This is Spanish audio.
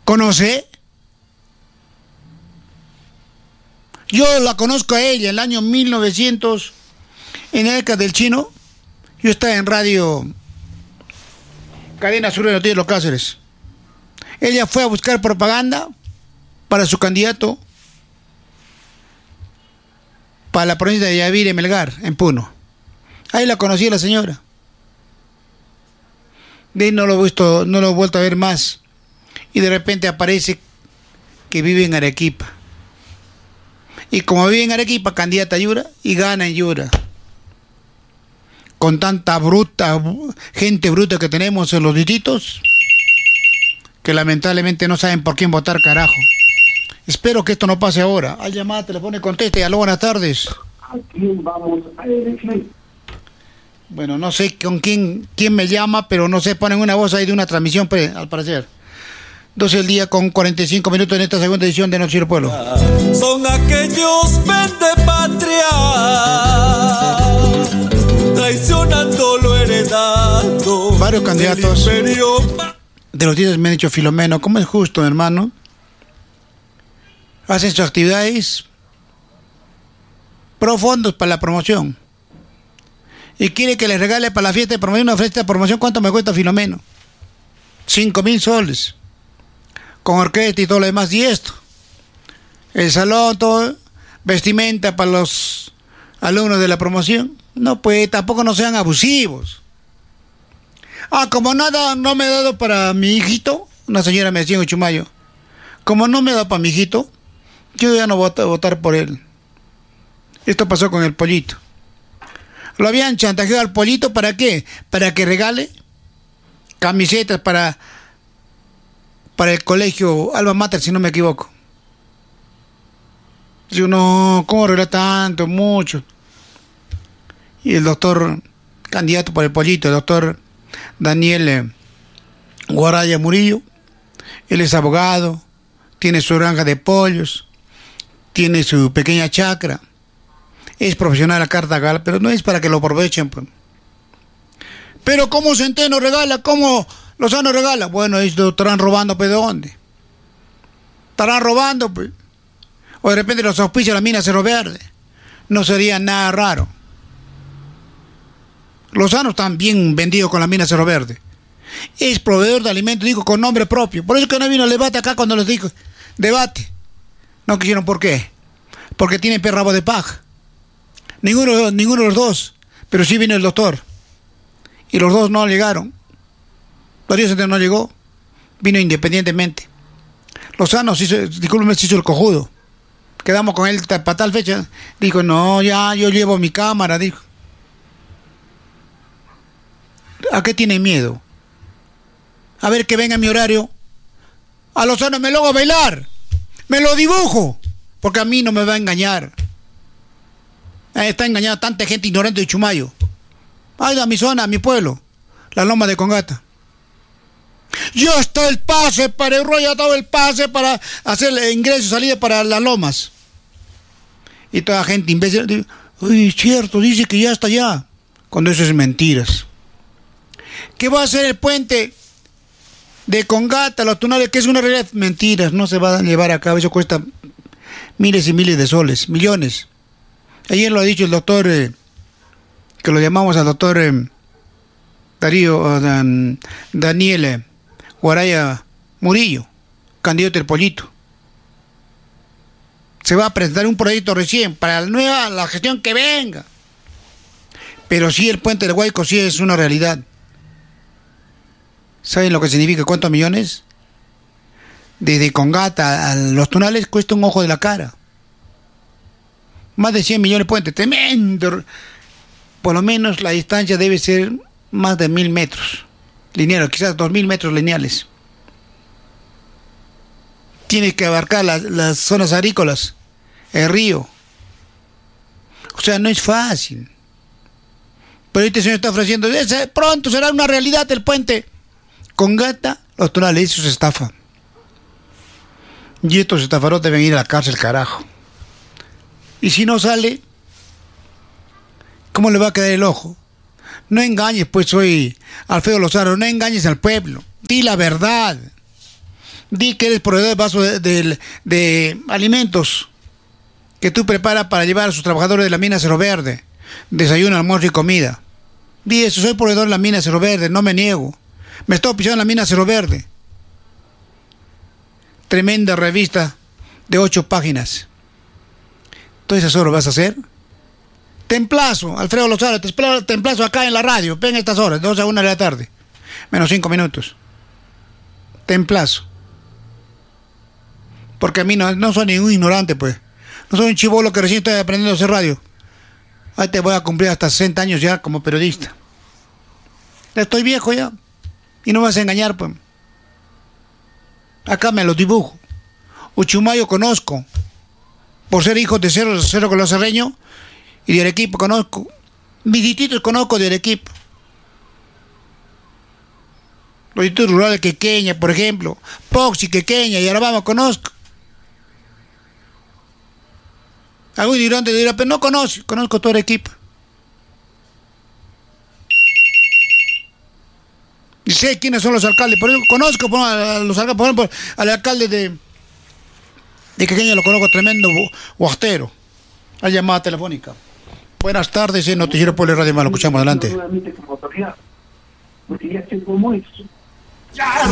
¿Conoce? Yo la conozco a ella en el año 1900, en la década del chino. Yo estaba en radio Cadena Sur de Noticias Los Cáceres. Ella fue a buscar propaganda para su candidato para la provincia de Yavire, Melgar, en Puno. Ahí la conocí a la señora. De ahí no lo he vuelto a ver más. Y de repente aparece que vive en Arequipa. Y como vive en Arequipa, candidata a Yura y gana en Yura. Con tanta gente bruta que tenemos en los distritos, que lamentablemente no saben por quién votar, carajo. Espero que esto no pase ahora. Hay llamada, teléfono, conteste. Aló, buenas tardes. ¿A quién vamos a elegir? Bueno, no sé con quién me llama, pero no sé, ponen una voz ahí de una transmisión, al parecer. 12 del día con 45 minutos en esta segunda edición de Noticiero Pueblo. Son aquellos patria, traicionando lo heredado. Varios candidatos de los días me han dicho, Filomeno, ¿cómo es justo, hermano? Hacen sus actividades pro fondos para la promoción. Y quiere que les regale para la fiesta de promoción, una fiesta de promoción, ¿cuánto me cuesta, Filomeno? 5.000 soles. Con orquesta y todo lo demás, y esto. El salón, todo, vestimenta para los alumnos de la promoción. No, pues tampoco no sean abusivos. Como nada no me ha dado para mi hijito, una señora me decía en Uchumayo, como no me ha dado para mi hijito, yo ya no voy a votar por él. Esto pasó con el pollito. Lo habían chantajeado al pollito, ¿para qué? Para que regale camisetas para el colegio Alma Mater, si no me equivoco. Yo no, ¿cómo regala tanto? Mucho. Y el doctor, candidato por el pollito, el doctor Daniel Guaraya Murillo, él es abogado, tiene su granja de pollos, tiene su pequeña chacra, es profesional a carta gala, pero no es para que lo aprovechen, pues. Pero ¿cómo Centeno regala? ¿Cómo Lozano regala? Bueno, esto estarán robando, pues, ¿de dónde? Estarán robando, pues. O de repente los auspicia la mina Cerro Verde. No sería nada raro. Lozano están bien vendidos con la mina Cerro Verde. Es proveedor de alimentos, digo, con nombre propio. Por eso que no vino el debate acá cuando les digo, debate. No quisieron, ¿por qué? Porque tienen rabo de paja. Ninguno de los dos. Pero sí vino el doctor. Y los dos no llegaron. Darío Centeno no llegó. Vino independientemente. Lozano se hizo el cojudo. Quedamos con él para tal fecha. Dijo, no, ya, yo llevo mi cámara, dijo. ¿A qué tiene miedo? A ver que venga mi horario. A Lozano me lo hago bailar. Me lo dibujo. Porque a mí no me va a engañar. Está engañando tanta gente ignorante de Chumayo. Ay, a mi zona, a mi pueblo. La Loma de Congata. Ya está el pase para el rollo, ya está el pase para hacer el ingreso y salida para las lomas. Y toda gente imbécil dice, uy, cierto, dice que ya está allá. Cuando eso es mentiras. ¿Qué va a hacer el puente de Congata, los tunales, que es una realidad? Mentiras, no se va a llevar a cabo. Eso cuesta miles y miles de soles, millones. Ayer lo ha dicho el doctor, que lo llamamos al doctor Daniel Guaraya Murillo, candidato del pollito. Se va a presentar un proyecto recién para la gestión que venga. Pero sí, el puente del Guayco sí es una realidad. ¿Saben lo que significa? ¿Cuántos millones? Desde Congata a los tunales cuesta un ojo de la cara. Más de 100 millones de puentes. Tremendo. Por lo menos la distancia debe ser más de 1.000 metros lineales, quizás 2.000 metros lineales. Tiene que abarcar las zonas agrícolas, el río. O sea, no es fácil. Pero este señor está ofreciendo, pronto será una realidad el puente Congata, los tunales. Eso es estafa. Y estos estafaros deben ir a la cárcel, carajo. Y si no sale, ¿cómo le va a quedar el ojo? No engañes, pues soy Alfredo Lozano, no engañes al pueblo. Di la verdad. Di que eres proveedor de vasos de alimentos que tú preparas para llevar a sus trabajadores de la mina Cerro Verde. Desayuno, almuerzo y comida. Di eso, soy proveedor de la mina Cerro Verde, no me niego. Me estoy pisando en la mina Cerro Verde. Tremenda revista de 8 páginas. ¿Todas esas horas vas a hacer? Te emplazo, Alfredo Lozano, te emplazo acá en la radio. Ven a estas horas, 2 a 1 de la tarde. Menos 5 minutos. Te emplazo. Porque a mí no soy ningún ignorante, pues. No soy un chibolo que recién estoy aprendiendo a hacer radio. Ahí te voy a cumplir hasta 60 años ya como periodista. Ya estoy viejo ya. Y no me vas a engañar, pues. Acá me los dibujo. Uchumayo conozco. Por ser hijo de Cerro Coloserreño y de Arequipa conozco. Mis distritos conozco de Arequipa. Los distritos rurales de Quequeña, por ejemplo. Poxi, Quequeña y Arabama conozco. Algún ignorante dirá, pero no conozco todo Arequipa. Y sé quiénes son los alcaldes, por eso conozco a los alcaldes, por ejemplo, al alcalde de Quequeña lo conozco, tremendo guastero. Hay llamada telefónica. Buenas tardes, en Noticiero Pueblo Radio Más, lo escuchamos adelante. Porque ya sé cómo es.